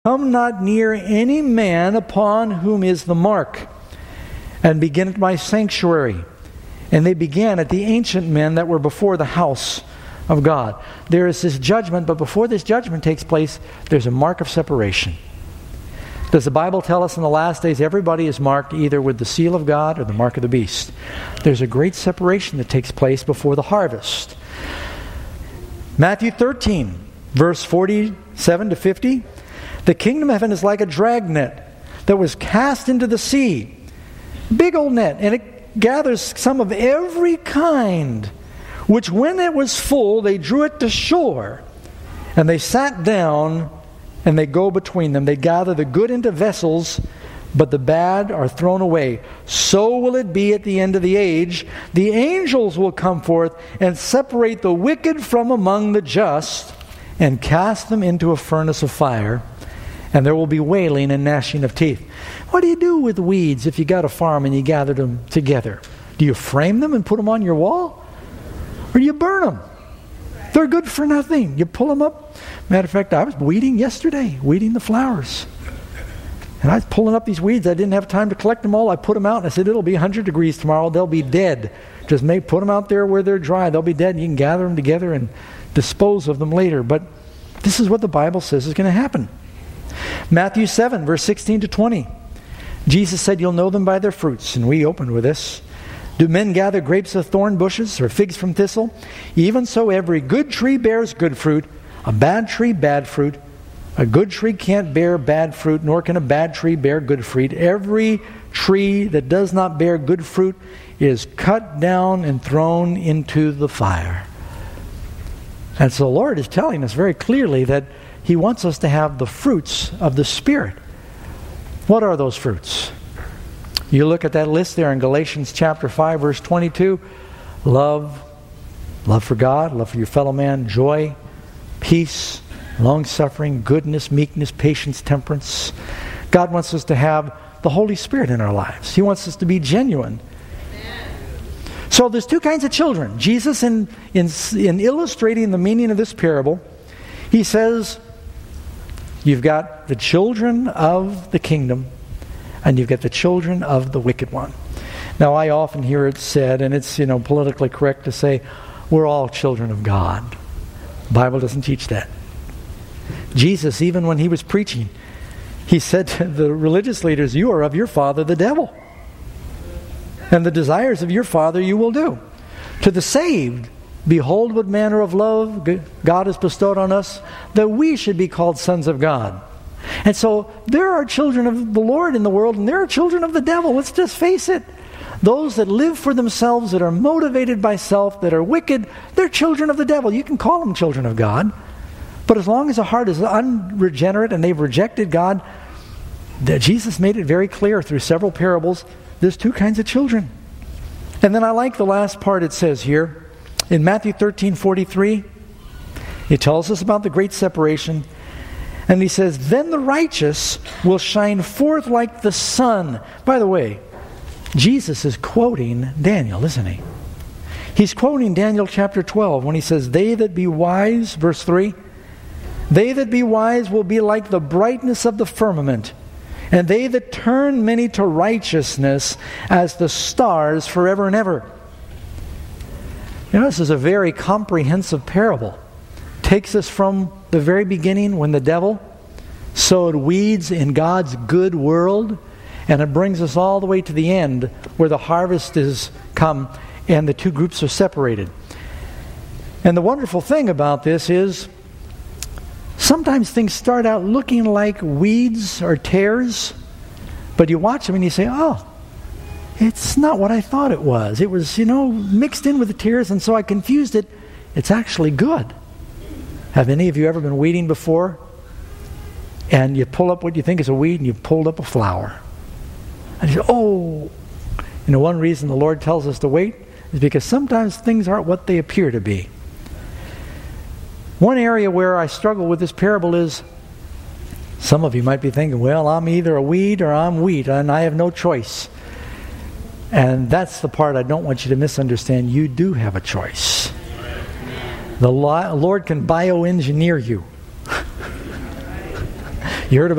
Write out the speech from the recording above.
Come not near any man upon whom is the mark, and begin at my sanctuary. And they began at the ancient men that were before the house of God. There is this judgment, but before this judgment takes place, there's a mark of separation. Does the Bible tell us in the last days everybody is marked either with the seal of God or the mark of the beast? There's a great separation that takes place before the harvest. Matthew 13, verse 47 to 50. The kingdom of heaven is like a dragnet that was cast into the sea. Big old net, and it gathers some of every kind, which when it was full, they drew it to shore. And they sat down, and they go between them. They gather the good into vessels, but the bad are thrown away. So will it be at the end of the age. The angels will come forth and separate the wicked from among the just, and cast them into a furnace of fire. And there will be wailing and gnashing of teeth. What do you do with weeds if you got a farm and you gathered them together? Do you frame them and put them on your wall? Or do you burn them? They're good for nothing. You pull them up. Matter of fact, I was weeding yesterday, weeding the flowers. And I was pulling up these weeds. I didn't have time to collect them all. I put them out and I said, it'll be 100 degrees tomorrow. They'll be dead. Just put them out there where they're dry. They'll be dead. And you can gather them together and dispose of them later. But this is what the Bible says is going to happen. Matthew 7, verse 16 to 20. Jesus said, you'll know them by their fruits. And we opened with this. Do men gather grapes of thorn bushes or figs from thistle? Even so every good tree bears good fruit, a bad tree bad fruit. A good tree can't bear bad fruit, nor can a bad tree bear good fruit. Every tree that does not bear good fruit is cut down and thrown into the fire. And so the Lord is telling us very clearly that He wants us to have the fruits of the Spirit. What are those fruits? You look at that list there in Galatians chapter 5, verse 22. Love for God, love for your fellow man, joy, peace, long-suffering, goodness, meekness, patience, temperance. God wants us to have the Holy Spirit in our lives. He wants us to be genuine. So there's two kinds of children. Jesus, in illustrating the meaning of this parable, He says, you've got the children of the kingdom, and you've got the children of the wicked one. Now, I often hear it said, and it's politically correct to say, we're all children of God. The Bible doesn't teach that. Jesus, even when He was preaching, He said to the religious leaders, you are of your father, the devil. And the desires of your father you will do. To the saved, behold what manner of love God has bestowed on us, that we should be called sons of God. And so there are children of the Lord in the world, and there are children of the devil. Let's just face it. Those that live for themselves, that are motivated by self, that are wicked, they're children of the devil. You can call them children of God. But as long as the heart is unregenerate and they've rejected God, Jesus made it very clear through several parables, there's two kinds of children. And then I like the last part it says here. In Matthew 13:43, it tells us about the great separation. And He says, then the righteous will shine forth like the sun. By the way, Jesus is quoting Daniel, isn't He? He's quoting Daniel chapter 12 when He says, they that be wise, verse 3, they that be wise will be like the brightness of the firmament, and they that turn many to righteousness as the stars forever and ever. This is a very comprehensive parable. Takes us from the very beginning when the devil sowed weeds in God's good world, and it brings us all the way to the end where the harvest is come and the two groups are separated. And the wonderful thing about this is sometimes things start out looking like weeds or tares, but you watch them and you say, oh, it's not what I thought it was. It was, mixed in with the tares, and so I confused it. It's actually good. Have any of you ever been weeding before? And you pull up what you think is a weed, and you pulled up a flower. And you say, oh. One reason the Lord tells us to wait is because sometimes things aren't what they appear to be. One area where I struggle with this parable is, some of you might be thinking, well, I'm either a weed or I'm wheat, and I have no choice. And that's the part I don't want you to misunderstand. You do have a choice. The Lord can bioengineer you. You heard about